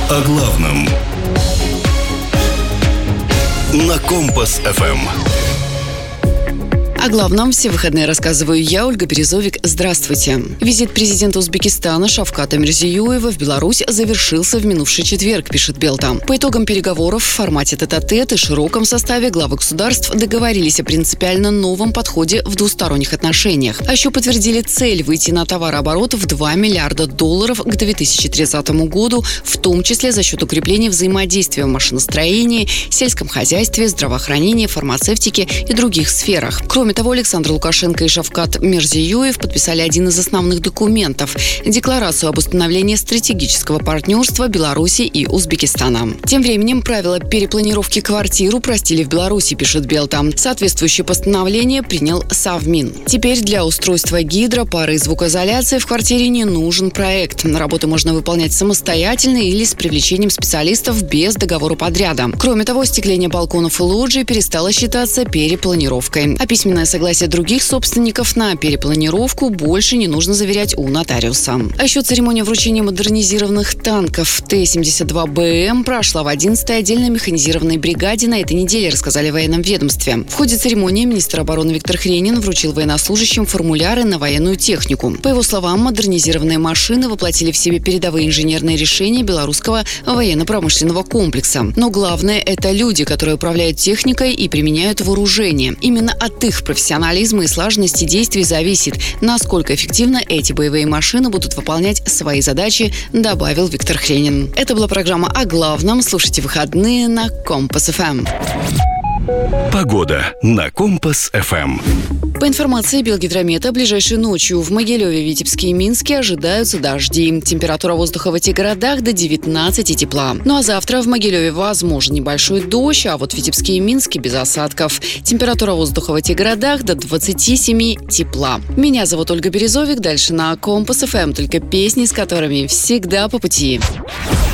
О главном на Компас-ФМ. О главном все выходные рассказываю я, Ольга Березовик. Здравствуйте. Визит президента Узбекистана Шавката Мирзиёева в Беларусь завершился в минувший четверг, пишет Белта. По итогам переговоров в формате тет-а-тет и широком составе главы государств договорились о принципиально новом подходе в двусторонних отношениях. А еще подтвердили цель выйти на товарооборот в $2 миллиарда к 2030 году, в том числе за счет укрепления взаимодействия в машиностроении, сельском хозяйстве, здравоохранении, фармацевтике и других сферах. Кроме того, Александр Лукашенко и Шавкат Мирзиёев подписали один из основных документов – Декларацию об установлении стратегического партнерства Беларуси и Узбекистана. Тем временем правила перепланировки квартир упростили в Беларуси, пишет Белта. Соответствующее постановление принял Совмин. Теперь для устройства гидро, пары и звукоизоляции в квартире не нужен проект. Работы можно выполнять самостоятельно или с привлечением специалистов без договора подряда. Кроме того, остекление балконов и лоджий перестало считаться перепланировкой. А письменное согласие других собственников на перепланировку больше не нужно заверять у нотариуса. А еще церемония вручения модернизированных танков Т-72БМ прошла в 11-й отдельной механизированной бригаде на этой неделе, рассказали в военном ведомстве. В ходе церемонии министр обороны Виктор Хренин вручил военнослужащим формуляры на военную технику. По его словам, модернизированные машины воплотили в себе передовые инженерные решения белорусского военно-промышленного комплекса. Но главное – это люди, которые управляют техникой и применяют вооружение. Именно от их профессионализма и слаженности действий зависит, насколько эффективно эти боевые машины будут выполнять свои задачи, добавил Виктор Хренин. Это была программа «О главном». Слушайте выходные на Компас-ФМ. Погода на Компас-ФМ. По информации Белгидромета, ближайшей ночью в Могилеве, Витебске и Минске ожидаются дожди. Температура воздуха в этих городах до 19 тепла. Ну а завтра в Могилеве возможен небольшой дождь, а вот в Витебске и Минске без осадков. Температура воздуха в этих городах до 27 тепла. Меня зовут Ольга Березовик. Дальше на Компас-ФМ только песни, с которыми всегда по пути.